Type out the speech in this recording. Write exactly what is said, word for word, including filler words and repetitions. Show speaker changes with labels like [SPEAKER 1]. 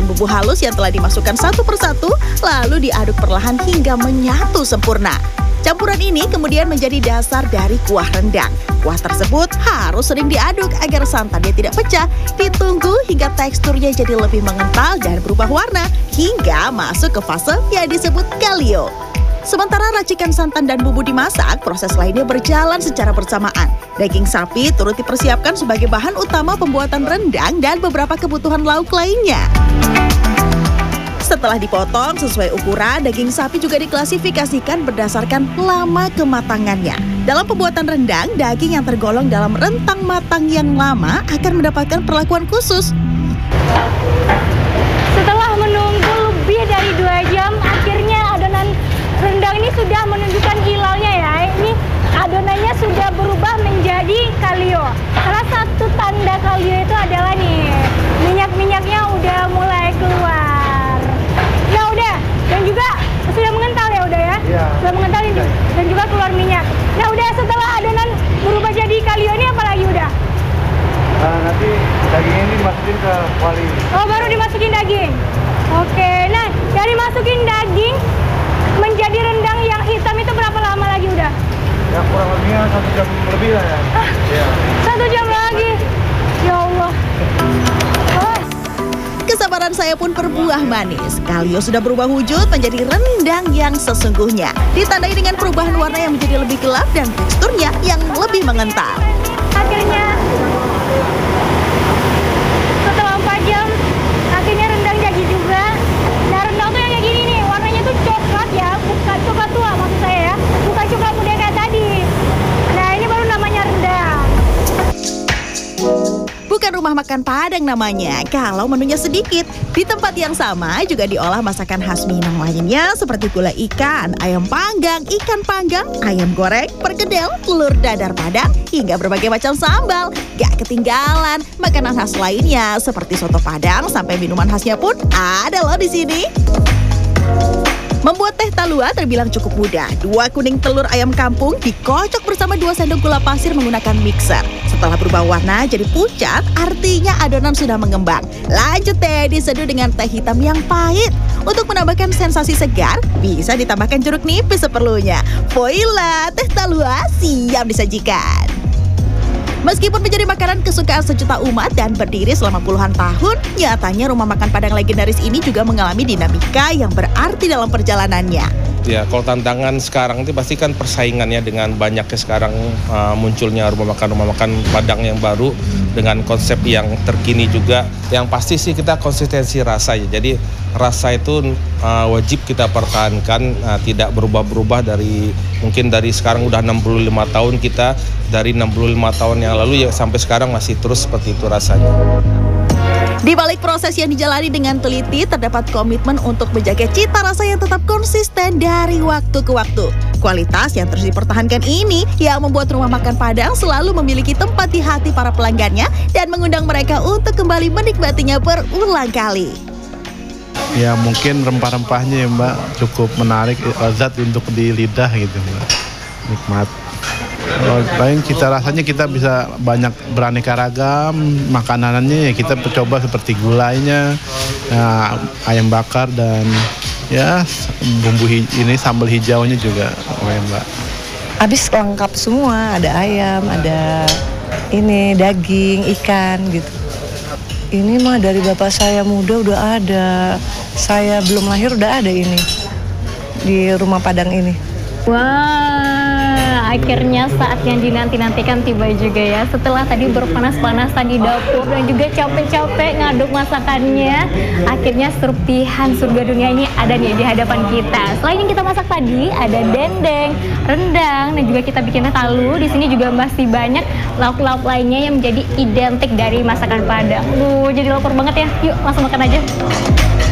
[SPEAKER 1] dan bumbu halus yang telah dimasukkan satu persatu, lalu diaduk perlahan hingga menyatu sempurna. Campuran ini kemudian menjadi dasar dari kuah rendang. Kuah tersebut harus sering diaduk agar santannya tidak pecah. Ditunggu hingga teksturnya jadi lebih mengental dan berubah warna hingga masuk ke fase yang disebut kalio. Sementara racikan santan dan bumbu dimasak, proses lainnya berjalan secara bersamaan. Daging sapi turut dipersiapkan sebagai bahan utama pembuatan rendang dan beberapa kebutuhan lauk lainnya. Setelah dipotong sesuai ukuran, daging sapi juga diklasifikasikan berdasarkan lama kematangannya. Dalam pembuatan rendang, daging yang tergolong dalam rentang matang yang lama akan mendapatkan perlakuan khusus.
[SPEAKER 2] Setelah menunggu lebih dari dua jam, akhirnya adonan rendang ini sudah menunjukkan hilalnya ya. Ini adonannya sudah berubah menjadi kalio. Salah satu tanda kalio itu adalah nih, minyak-minyaknya udah mulai keluar. Ya udah, dan juga sudah mengental ya udah ya?
[SPEAKER 3] Iya.
[SPEAKER 2] Sudah mengental ini, dan juga keluar minyak. Nah udah, setelah adonan berubah jadi kalio ini apa lagi udah?
[SPEAKER 3] Nah, nanti daging ini dimasukin ke kuali.
[SPEAKER 2] Oh, baru dimasukin daging. Oke, nah dari masukin daging menjadi rendang yang hitam itu berapa lama lagi udah?
[SPEAKER 3] Ya kurang lebihnya satu jam lebih lah ya.
[SPEAKER 2] Ah,
[SPEAKER 3] ya.
[SPEAKER 2] Satu jam lagi. Ya Allah. Oh.
[SPEAKER 1] Kesabaran saya pun berbuah manis. Kalio sudah berubah wujud menjadi rendang yang sesungguhnya. Ditandai dengan perubahan warna yang menjadi lebih gelap dan teksturnya yang lebih mengental.
[SPEAKER 2] Akhirnya setelah empat jam, akhirnya rendang jadi juga. Nah rendang tuh yang kayak gini nih, warnanya tuh coklat ya, bukan coklat tua maksud saya ya, bukan coklat muda kayak tadi. Nah ini baru namanya rendang.
[SPEAKER 1] Bukan rumah makan Padang namanya, kalau menunya sedikit. Di tempat yang sama juga diolah masakan khas Minang lainnya seperti gulai ikan, ayam panggang, ikan panggang, ayam goreng, perkedel, telur dadar Padang, hingga berbagai macam sambal. Gak ketinggalan makanan khas lainnya seperti soto Padang sampai minuman khasnya pun ada loh di sini. Membuat teh talua terbilang cukup mudah. Dua kuning telur ayam kampung dikocok bersama dua sendok gula pasir menggunakan mixer. Setelah berubah warna jadi pucat, artinya adonan sudah mengembang. Lanjut deh diseduh dengan teh hitam yang pahit. Untuk menambahkan sensasi segar, bisa ditambahkan jeruk nipis seperlunya. Voila, teh talua siap disajikan. Meskipun menjadi makanan kesukaan sejuta umat dan berdiri selama puluhan tahun, nyatanya rumah makan Padang legendaris ini juga mengalami dinamika yang berarti dalam perjalanannya.
[SPEAKER 4] Ya, kalau tantangan sekarang itu pasti kan persaingannya dengan banyaknya sekarang uh, munculnya rumah makan rumah makan Padang yang baru dengan konsep yang terkini juga. Yang pasti sih kita konsistensi rasa ya. Jadi rasa itu uh, wajib kita pertahankan, uh, tidak berubah-berubah dari mungkin dari sekarang udah enam puluh lima tahun, kita dari enam puluh lima tahun yang lalu ya sampai sekarang masih terus seperti itu rasanya.
[SPEAKER 1] Di balik proses yang dijalani dengan teliti, terdapat komitmen untuk menjaga cita rasa yang tetap konsisten dari waktu ke waktu. Kualitas yang terus dipertahankan ini yang membuat rumah makan Padang selalu memiliki tempat di hati para pelanggannya dan mengundang mereka untuk kembali menikmatinya berulang kali.
[SPEAKER 5] Ya mungkin rempah-rempahnya ya Mbak cukup menarik, lezat untuk di lidah gitu Mbak. Nikmat. Oh, paling cita rasanya kita bisa banyak beraneka ragam, makanannya ya kita coba seperti gulainya, ya, ayam bakar dan ya bumbu hij- ini sambal hijaunya juga, oh ya Mbak.
[SPEAKER 6] Habis lengkap semua, ada ayam, ada ini daging, ikan gitu. Ini mah dari bapak saya muda udah ada, saya belum lahir udah ada ini di rumah Padang ini.
[SPEAKER 2] Wah, akhirnya saat yang dinanti-nantikan tiba juga ya. Setelah tadi berpanas-panasan di dapur dan juga capek-capek ngaduk masakannya, akhirnya serpihan surga dunia ini ada nih di hadapan kita. Selain yang kita masak tadi, ada dendeng, rendang, dan juga kita bikinnya talu. Di sini juga masih banyak lauk-lauk lainnya yang menjadi identik dari masakan Padang. Duh, jadi lapar banget ya. Yuk, langsung makan aja.